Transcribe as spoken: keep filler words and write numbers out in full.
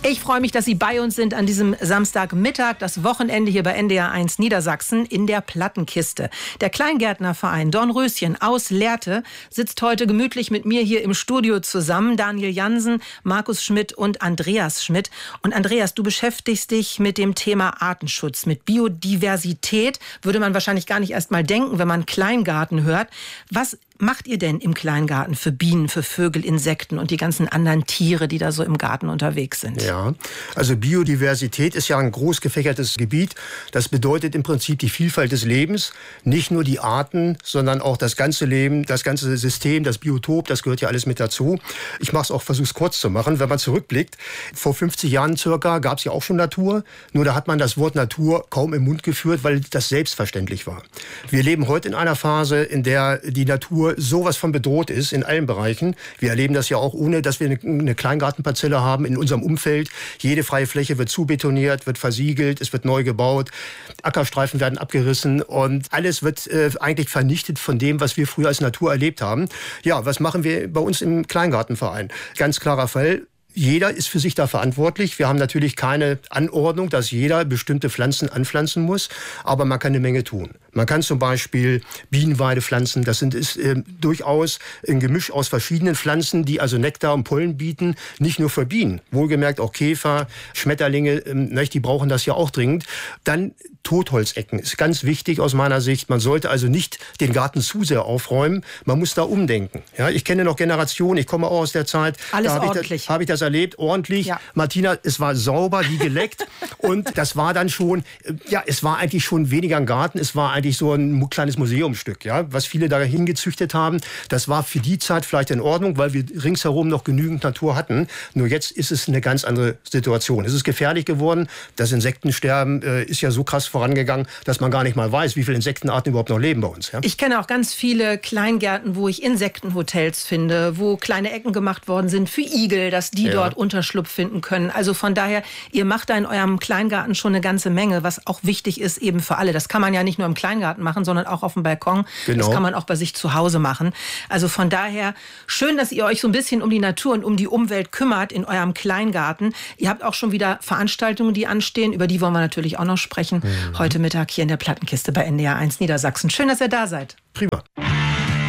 Ich freue mich, dass Sie bei uns sind an diesem Samstagmittag, das Wochenende hier bei N D R eins Niedersachsen in der Plattenkiste. Der Kleingärtnerverein Dornröschen aus Lehrte sitzt heute gemütlich mit mir hier im Studio zusammen. Daniel Jansen, Markus Schmidt und Andreas Schmidt. Und Andreas, du beschäftigst dich mit dem Thema Artenschutz, mit Biodiversität. Würde man wahrscheinlich gar nicht erst mal denken, wenn man Kleingarten hört. Was macht ihr denn im Kleingarten für Bienen, für Vögel, Insekten und die ganzen anderen Tiere, die da so im Garten unterwegs sind? Ja, also Biodiversität ist ja ein groß gefächertes Gebiet. Das bedeutet im Prinzip die Vielfalt des Lebens. Nicht nur die Arten, sondern auch das ganze Leben, das ganze System, das Biotop, das gehört ja alles mit dazu. Ich mache es auch, versuche es kurz zu machen. Wenn man zurückblickt, vor fünfzig Jahren circa gab es ja auch schon Natur. Nur da hat man das Wort Natur kaum im Mund geführt, weil das selbstverständlich war. Wir leben heute in einer Phase, in der die Natur sowas von bedroht ist in allen Bereichen. Wir erleben das ja auch, ohne dass wir eine Kleingartenparzelle haben in unserem Umfeld. Jede freie Fläche wird zubetoniert, wird versiegelt, es wird neu gebaut, Ackerstreifen werden abgerissen und alles wird äh, eigentlich vernichtet von dem, was wir früher als Natur erlebt haben. Ja, was machen wir bei uns im Kleingartenverein? Ganz klarer Fall. Jeder ist für sich da verantwortlich. Wir haben natürlich keine Anordnung, dass jeder bestimmte Pflanzen anpflanzen muss, aber man kann eine Menge tun. Man kann zum Beispiel Bienenweide pflanzen. Das sind, ist äh, durchaus ein Gemisch aus verschiedenen Pflanzen, die also Nektar und Pollen bieten, nicht nur für Bienen. Wohlgemerkt auch Käfer, Schmetterlinge, ähm, nicht, die brauchen das ja auch dringend. Dann Totholzecken ist ganz wichtig aus meiner Sicht. Man sollte also nicht den Garten zu sehr aufräumen. Man muss da umdenken. Ja, ich kenne noch Generationen, ich komme auch aus der Zeit. Alles da habe ordentlich. ich, das, hab ich das erlebt, ordentlich. Ja. Martina, es war sauber, wie geleckt. Und das war dann schon, ja, es war eigentlich schon weniger ein Garten, es war eigentlich so ein kleines Museumsstück, ja, was viele da hingezüchtet haben. Das war für die Zeit vielleicht in Ordnung, weil wir ringsherum noch genügend Natur hatten. Nur jetzt ist es eine ganz andere Situation. Es ist gefährlich geworden. Das Insektensterben äh, ist ja so krass vorangegangen, dass man gar nicht mal weiß, wie viele Insektenarten überhaupt noch leben bei uns. Ja? Ich kenne auch ganz viele Kleingärten, wo ich Insektenhotels finde, wo kleine Ecken gemacht worden sind für Igel, dass die ja. dort Unterschlupf finden können. Also von daher, ihr macht da in eurem Kleingarten schon eine ganze Menge, was auch wichtig ist eben für alle. Das kann man ja nicht nur im Kleingarten machen, sondern auch auf dem Balkon. Genau. Das kann man auch bei sich zu Hause machen. Also von daher, schön, dass ihr euch so ein bisschen um die Natur und um die Umwelt kümmert in eurem Kleingarten. Ihr habt auch schon wieder Veranstaltungen, die anstehen. Über die wollen wir natürlich auch noch sprechen. Mhm. Heute Mittag hier in der Plattenkiste bei N D R eins Niedersachsen. Schön, dass ihr da seid. Prima.